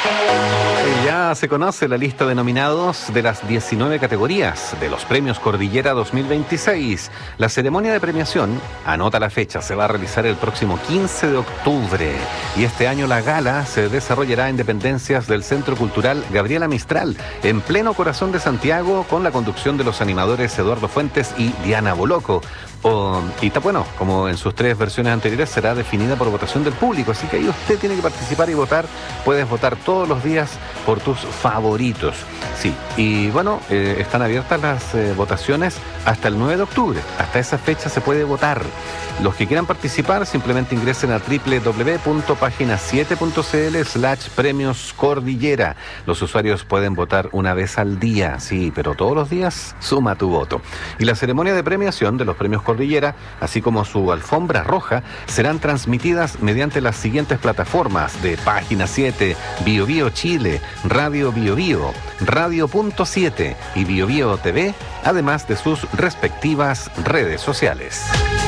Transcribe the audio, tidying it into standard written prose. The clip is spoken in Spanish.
Ya se conoce la lista de nominados de las 19 categorías de los Premios Cordillera 2026. La ceremonia de premiación, anota la fecha, se va a realizar el próximo 15 de octubre. Y este año la gala se desarrollará en dependencias del Centro Cultural Gabriela Mistral, en pleno corazón de Santiago, con la conducción de los animadores Eduardo Fuentes y Diana Boloco. Y está bueno, como en sus 3 versiones anteriores, será definida por votación del público, así que ahí usted tiene que participar y votar. Puedes votar todos los días por tus favoritos. Sí, y bueno, están abiertas las votaciones hasta el 9 de octubre. Hasta esa fecha se puede votar. Los que quieran participar simplemente ingresen a www.pagina7.cl/premios Cordillera. Los usuarios pueden votar una vez al día, sí, pero todos los días suma tu voto. Y la ceremonia de premiación de los premios Cordillera, así como su alfombra roja, serán transmitidas mediante las siguientes plataformas de Página 7, Bio Bio Chile, Radio Bio Bio, Radio.7 y Bio Bio TV, además de sus respectivas redes sociales.